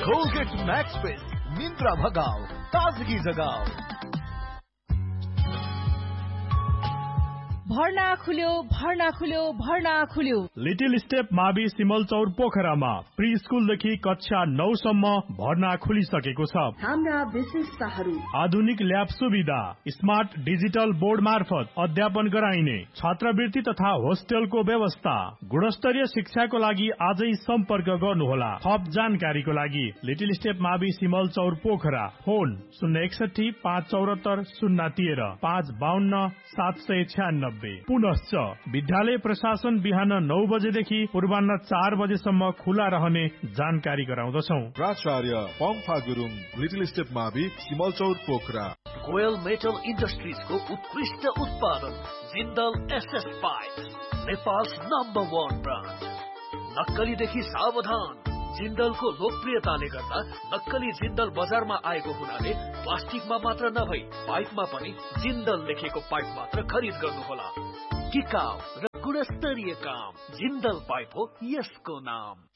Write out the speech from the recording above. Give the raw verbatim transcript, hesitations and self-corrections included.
Colgate max fresh Myntra भगाओ ताजगी जगाओ। भर्ना खुल्यो भर्ना खुल्यो भर्ना खुल्यो। लिटिल स्टेप मावि सिमलचौर पोखरामा प्री स्कुलदेखि कक्षा नौ सम्म भर्ना खुलिसकेको छ। हाम्रा विशेषताहरू आधुनिक ल्याब सुविधा, स्मार्ट डिजिटल बोर्ड मार्फत अध्यापन गराइने, छात्रवृत्ति तथा होस्टेलको व्यवस्था। गुणस्तरीय शिक्षाको लागि आजै सम्पर्क गर्नुहोला। थप जानकारीको लागि लिटिल स्टेप मावि सिमलचौर पोखरा, फोन शून्य एकसठी पाँच चौरात्तर शून्य तेह्र पाँच बाहन्न सात सय छ्यानब्बे। पुनश्च विद्यालय प्रशासन बिहान नौ बजेदेखि पूर्वान्न चार बजेसम्म खुला रहने जानकारी गराउँदछौ। प्राचार्य पम्फा गुरुङ, लिटिल स्टेप मावि सिमलचौर पोखरा। गोयल मेटल इन्डस्ट्रिजको उत्कृष्ट उत्पादन Jindal SS pipe, Nepal's number one brand. नक्कलीदेखि सावधान। जिन्दलको लोकप्रियताले गर्दा नक्कली जिन्दल बजारमा आएको हुनाले प्लास्टिकमा मात्र नभई पाइपमा पनि जिन्दल लेखेको पाइप मात्र खरिद गर्नुहोला। टिकाउ र गुणस्तरीय काम जिन्दल पाइप हो यसको नाम।